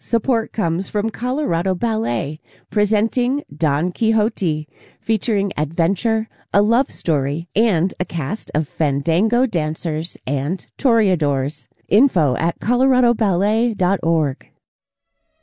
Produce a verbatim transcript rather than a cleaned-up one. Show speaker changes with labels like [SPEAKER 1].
[SPEAKER 1] Support comes from Colorado Ballet, presenting Don Quixote, featuring adventure, a love story, and a cast of fandango dancers and toreadors. Info at colorado ballet dot org.